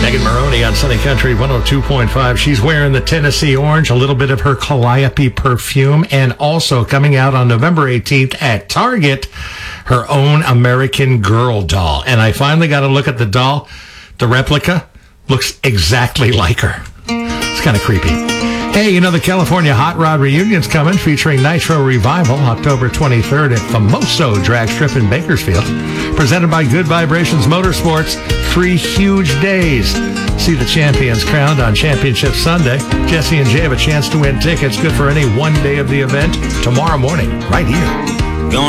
Megan Maroney on Sunny Country 102.5. She's wearing the Tennessee Orange, a little bit of her Calliope perfume, and also coming out on November 18th at Target, her own American Girl doll. And I finally got to look at the doll. The replica looks exactly like her. It's kind of creepy. Hey, you know the California Hot Rod Reunion's coming, featuring Nitro Revival, October 23rd at Famoso Drag Strip in Bakersfield. Presented by Good Vibrations Motorsports, 3 huge days. See the champions crowned on Championship Sunday. Jesse and Jay have a chance to win tickets, good for any one day of the event, tomorrow morning, right here.